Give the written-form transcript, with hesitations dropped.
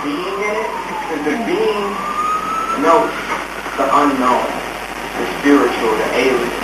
being in it, because the being notes the unknown, the spiritual, the alien.